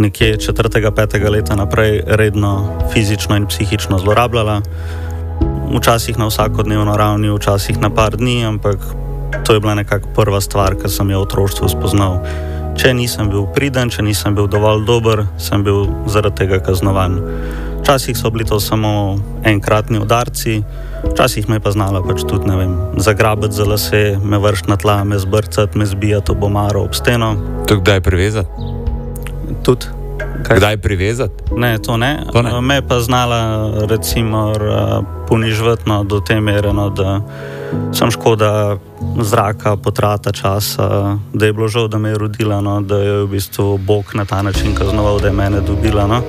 nekje 4. 5. leta naprej redno fizično in psihično zlorabljala. Včasih na vsakodnevno ravni, včasih na par dni, ampak to je bila nekako prva stvar, ki sem jo v otroštvu spoznal. Če nisem bil priden, če nisem bil dovolj dober, sem bil zaradi tega kaznovan. Včasih so bili to samo enkratni udarci, včasih me je pa znala pač tudi, ne vem, zagrabiti za lase, me vršiti na tla, me zbrcati, me zbijati ob omaro, ob steno. To kdaj privezati? Tudi. Kdaj privezati? Ne, to ne. Me je pa znala recimo ponižvati do te mere, da sem škoda zraka, potrata časa, da je bilo žal, da me je rodila, da je v bistvu Bog na ta način kaznoval, da je mene dobila.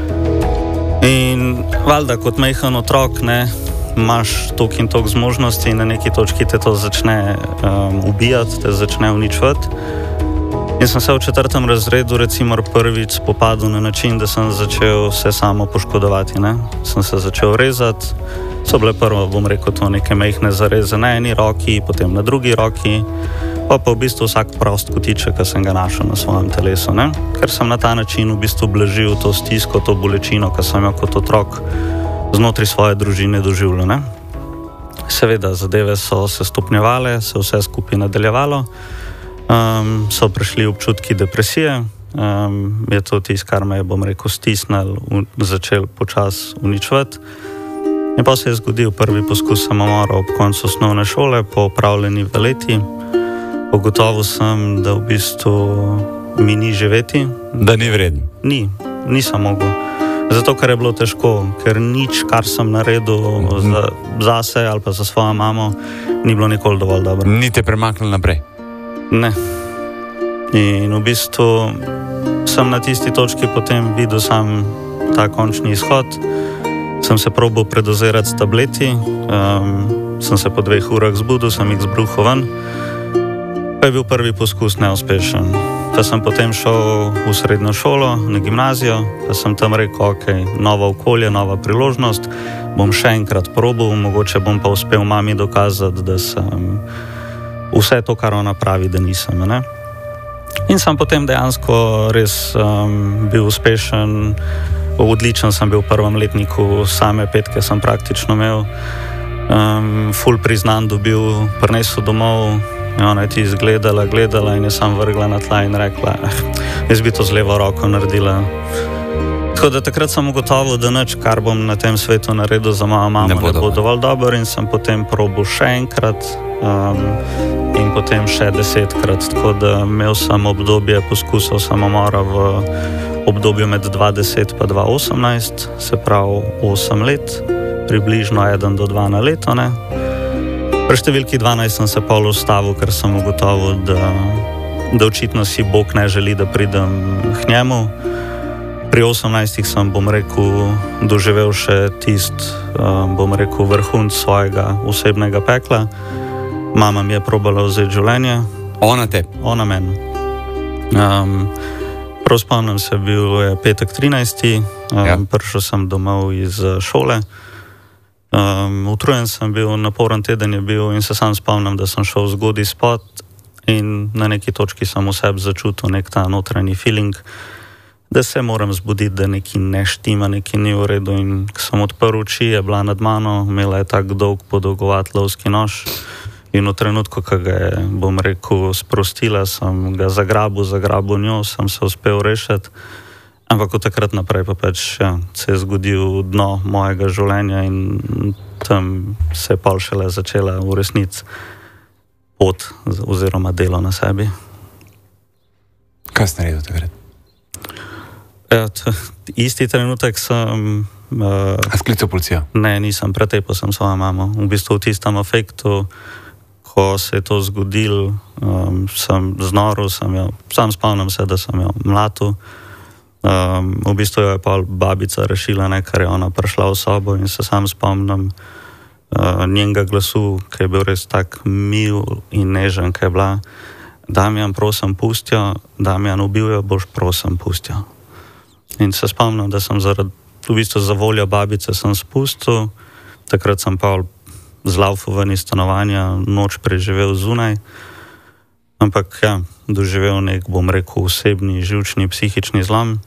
In valjda kot majhen otrok, imaš toliko in toliko zmožnosti in na neki točki te to začne ubijati, te začne uničevati. In sem se v 4. razredu recimo prvič spopadal na način, da sem začel se samo poškodovati. Sem se začel rezati, so bile prvo, bom rekel, to neke majhne zareze na eni roki, potem na drugi roki, pa v bistvu vsak prost kotiček, ki sem ga našel na svojem telesu. Ker sem na ta način v bistvu blažil to stisko, to bolečino, ki sem jo kot otrok znotraj svoje družine doživljal. Seveda, zadeve so se stopnjevale, se vse skupaj nadaljevalo. So prišli občutki depresije, je to tisto, kar me je, bom rekel, stisnil, začel počasi uničevati. In pa se je zgodil prvi poskus samomora ob koncu osnovne šole, po opravljeni veleti. Ugotovil sem, da v bistvu mi ni živeti. Da ni vreden? Nisem mogel. Zato, ker je bilo težko, ker nič, kar sem naredil zase ali pa za svojo mamo, ni bilo nikoli dovolj dobro. Ni te premaknil naprej? Ne. In v bistvu sem na tisti točki potem videl sam ta končni izhod. Sem se probal predozirati s tableti, sem se po 2 urah zbudil, sem jih zbruhal ven. Pa je bil prvi poskus neuspešen. Pa sem potem šel v srednjo šolo, na gimnazijo, pa sem tam rekel, ok, novo okolje, nova priložnost, bom še enkrat probal, mogoče bom pa uspel mami dokazati, da sem vse to, kar ona pravi, da nisem. In sem potem dejansko res bil uspešen, odličen sem bil v 1. letniku, same 5 sem praktično imel, ful priznan dobil, prinesel domov, ona je ti izgledala, gledala in je sam vrgla na tla in rekla, jaz bi to z levo roko naredila. Tako da takrat sem ugotovil, da nič, kar bom na tem svetu naredil za mojo mamo, ne bo dovolj dobro in sem potem probal še enkrat in potem še 10-krat. Tako da imel sem obdobje poskusov samomora v obdobju med 2010 pa 2018, se pravi 8 let, približno 1 do 2 na leto. Pri številki 12 sem se pol ustavil, ker sem ugotovil, da očitno si Bog ne želi, da pridem k njemu. Pri 18 sem, bom rekel, doživel še bom rekel, vrhunec svojega osebnega pekla. Mama mi je probala vzeti življenje. Ona te? Ona meni. Prav spomnim se, bil je petek 13. Prišel sem domov iz šole. Utrujen sem bil, naporen teden je bil in se sam spomnim, da sem šel zgodaj spat in na neki točki sem v sebi začutil nek ta notranji feeling, da se moram zbuditi, da nekaj ne štima, nekaj ni v redu. In ko sem odprl oči, je bila nad mano, imela je tak dolg podolgovat lovski nož in v trenutku, ko ga je, bom rekel, sprostila, sem ga zagrabil njo, sem se uspel rešiti. Ampak od takrat naprej pa pač se je zgodil dno mojega življenja in tam se je pol šele začela v resnici pot oziroma delo na sebi. Kaj si naredil takrat? Isti trenutek sem... A sklical policijo? Ne, nisem, pretepal sem svojo mamo. V bistvu v tistem afektu, ko se je to zgodilo, sem znoril, sam spomnim se, da sem jo mlatil. V bistvu jo je pa babica rešila, ker je ona prišla v sobo in se sam spomnim njenega glasu, ki je bil res tak mil in nežen, ki je bila: Damjan, prosim, pustijo, Damjan, ubil jo boš, prosim, pustijo. In se spomnim, da sem v bistvu za voljo babice sem spustil, takrat sem pa zlaufal ven iz stanovanja, noč preživel zunaj, ampak doživel nek, bom rekel, osebni, živčni, psihični zlom.